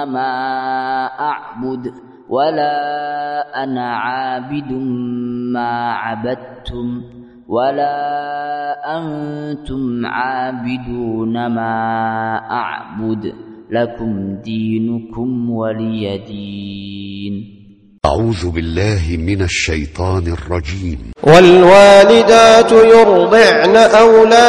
ما أعبد ولا أنا عابد ما عبدتم ولا أنتم عابدون ما أعبد لكم دينكم ولي دين. أعوذ بالله من الشيطان الرجيم. والوالدات يرضعن أولادهن